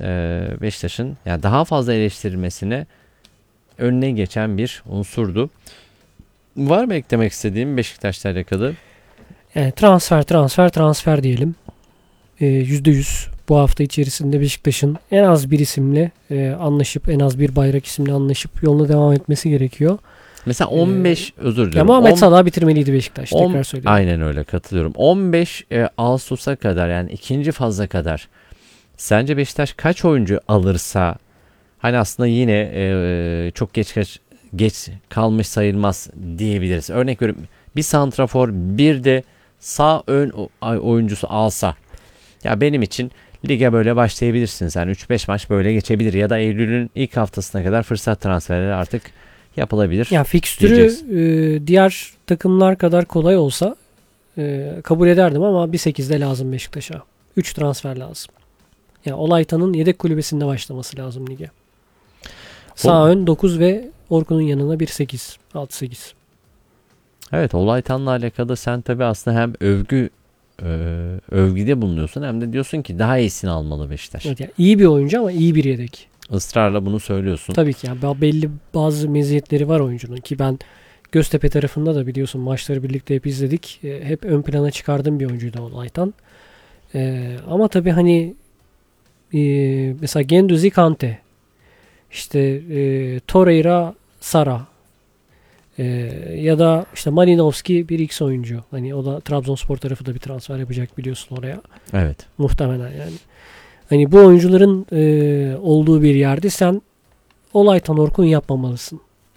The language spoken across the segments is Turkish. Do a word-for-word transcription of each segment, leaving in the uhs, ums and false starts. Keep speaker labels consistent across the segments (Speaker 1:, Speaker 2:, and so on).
Speaker 1: e, Beşiktaş'ın yani daha fazla eleştirilmesine önüne geçen bir unsurdu. Var mı eklemek istediğim Beşiktaş'la alakalı?
Speaker 2: Yani transfer transfer transfer diyelim. Ee, yüzde yüz bu hafta içerisinde Beşiktaş'ın en az bir isimle e, anlaşıp en az bir bayrak isimle anlaşıp yoluna devam etmesi gerekiyor.
Speaker 1: Mesela on beş ee, özür dilerim.
Speaker 2: Ya Muhammed Salah bitirmeliydi Beşiktaş. on, tekrar söylüyorum.
Speaker 1: Aynen öyle, katılıyorum. on beş e, Ağustos'a kadar yani ikinci faza kadar sence Beşiktaş kaç oyuncu alırsa hani aslında yine e, çok geç geç geç kalmış sayılmaz diyebiliriz. Örnek veriyorum, bir santrafor bir de sağ ön oyuncusu alsa ya benim için lige böyle başlayabilirsiniz. Yani üç beş maç böyle geçebilir ya da Eylül'ün ilk haftasına kadar fırsat transferleri artık yapılabilir.
Speaker 2: Ya fikstürü e, diğer takımlar kadar kolay olsa e, kabul ederdim ama bir sekizde lazım Beşiktaş'a. üç transfer lazım. Ya yani Olaytan'ın yedek kulübesinde başlaması lazım lige. Sağ o, ön dokuz ve Orkun'un yanına bir sekiz. altı sekiz.
Speaker 1: Evet, Olaytan'la alakalı sen tabii aslında hem övgü e, övgüde bulunuyorsun hem de diyorsun ki daha iyisini almalı Beşiktaş.
Speaker 2: Evet, yani iyi bir oyuncu ama iyi bir yedek.
Speaker 1: Israrla bunu söylüyorsun.
Speaker 2: Tabii ki yani belli bazı meziyetleri var oyuncunun ki ben Göztepe tarafında da biliyorsun maçları birlikte hep izledik. E, hep ön plana çıkardığım bir oyuncuydu Olaytan. E, ama tabii hani e, mesela Genduzi Kante, işte e, Torreira Sara e, ya da işte Malinovski bir X oyuncu. Hani o da Trabzonspor tarafı da bir transfer yapacak biliyorsun oraya.
Speaker 1: Evet.
Speaker 2: Muhtemelen yani. Hani bu oyuncuların e, olduğu bir yerde sen Olaytan Orkun yapmamalısın.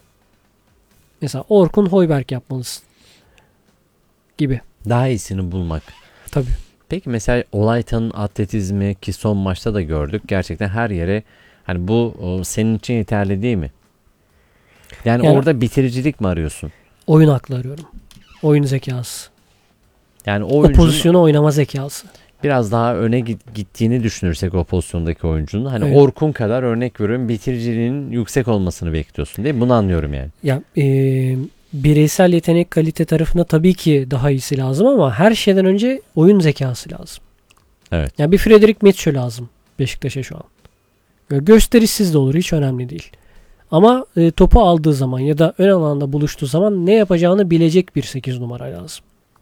Speaker 2: Mesela Orkun Højbjerg yapmalısın. Gibi.
Speaker 1: Daha iyisini bulmak.
Speaker 2: Tabii.
Speaker 1: Peki mesela Olaytan'ın atletizmi ki son maçta da gördük. Gerçekten her yere hani bu senin için yeterli değil mi? Yani, yani orada bitiricilik mi arıyorsun?
Speaker 2: Oyun aklı arıyorum. Oyun zekası.
Speaker 1: Yani o,
Speaker 2: o pozisyonu oynama zekası.
Speaker 1: Biraz daha öne gittiğini düşünürsek o pozisyondaki oyuncunun hani
Speaker 2: evet.
Speaker 1: Orkun kadar örnek veriyorum bitiriciliğinin yüksek olmasını bekliyorsun değil mi? Bunu anlıyorum yani.
Speaker 2: Ya e, bireysel yetenek kalite tarafında tabii ki daha iyisi lazım ama her şeyden önce oyun zekası lazım.
Speaker 1: Evet.
Speaker 2: Yani bir Frederick Metso lazım Beşiktaş'a şu an. Böyle gösterişsiz de olur, hiç önemli değil. Ama e, topu aldığı zaman ya da ön alanda buluştuğu zaman ne yapacağını bilecek bir sekiz numara lazım.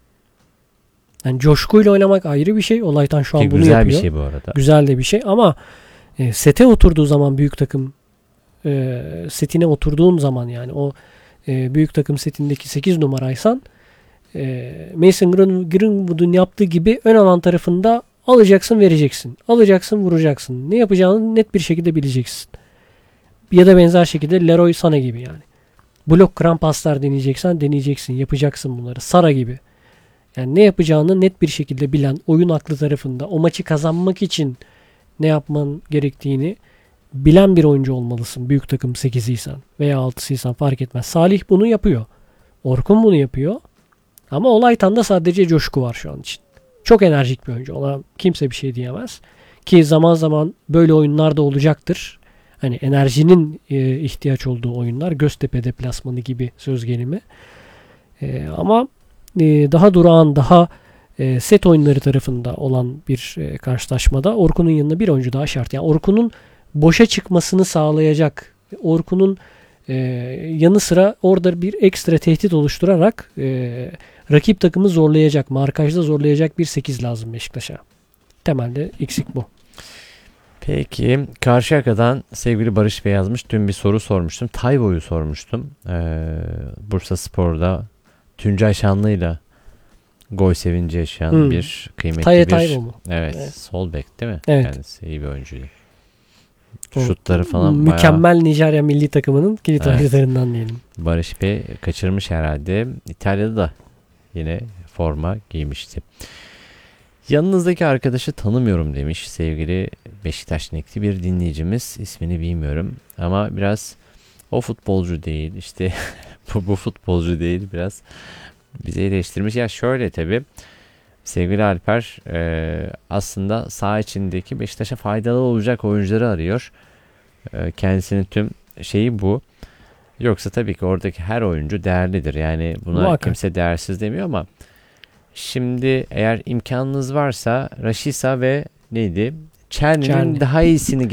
Speaker 2: Yani coşkuyla oynamak ayrı bir şey. Olaytan şu an
Speaker 1: ki
Speaker 2: bunu
Speaker 1: güzel
Speaker 2: yapıyor.
Speaker 1: Güzel bir şey bu arada.
Speaker 2: Güzel de bir şey ama e, sete oturduğu zaman büyük takım e, setine oturduğun zaman yani o e, büyük takım setindeki sekiz numaraysan e, Mason Greenwood'un yaptığı gibi ön alan tarafında alacaksın, vereceksin. Alacaksın, vuracaksın. Ne yapacağını net bir şekilde bileceksin. Ya da benzer şekilde Leroy Sané gibi yani. Blok kıran paslar deneyeceksen deneyeceksin. Yapacaksın bunları. Sara gibi. Yani ne yapacağını net bir şekilde bilen, oyun aklı tarafında o maçı kazanmak için ne yapman gerektiğini bilen bir oyuncu olmalısın. Büyük takım sekiziysen veya altısıysan fark etmez. Salih bunu yapıyor. Orkun bunu yapıyor. Ama Olaytan'da sadece coşku var şu an için. Çok enerjik bir oyuncu. Ona kimse bir şey diyemez. Ki zaman zaman böyle oyunlar da olacaktır. Hani enerjinin e, ihtiyaç olduğu oyunlar. Göztepe deplasmanı gibi söz gelimi. E, ama e, daha durağan, daha e, set oyunları tarafında olan bir e, karşılaşmada Orkun'un yanına bir oyuncu daha şart. Yani Orkun'un boşa çıkmasını sağlayacak, Orkun'un e, yanı sıra orada bir ekstra tehdit oluşturarak e, rakip takımı zorlayacak, markajda zorlayacak bir sekiz lazım Beşiktaş'a. Temelde eksik bu.
Speaker 1: Peki Karşıyaka'dan sevgili Barış Bey yazmış. Dün bir soru sormuştum. Taybo'yu sormuştum. Ee, Bursa Spor'da Tuncay Şanlı'yla gol sevinci yaşayan hmm. bir kıymetli
Speaker 2: Taye
Speaker 1: bir
Speaker 2: Taybo mu?
Speaker 1: Evet, evet. Sol bek değil mi?
Speaker 2: Evet.
Speaker 1: Kendisi iyi bir oyuncuydu. Şutları falan
Speaker 2: mükemmel
Speaker 1: bayağı...
Speaker 2: Nijerya milli takımının kilit
Speaker 1: evet.
Speaker 2: oyuncularından diyelim.
Speaker 1: Barış Bey kaçırmış herhalde. İtalya'da da yine forma giymişti. Yanınızdaki arkadaşı tanımıyorum demiş sevgili Beşiktaş Nekli bir dinleyicimiz. İsmini bilmiyorum ama biraz o futbolcu değil işte bu, bu futbolcu değil biraz bizi eleştirmiş. Ya şöyle tabii sevgili Alper e, aslında saha içindeki Beşiktaş'a faydalı olacak oyuncuları arıyor. E, kendisinin tüm şeyi bu. Yoksa tabii ki oradaki her oyuncu değerlidir. Yani buna Muhakkak. Kimse değersiz demiyor ama şimdi eğer imkanınız varsa Rashica ve neydi? Çerni'nin daha iyisini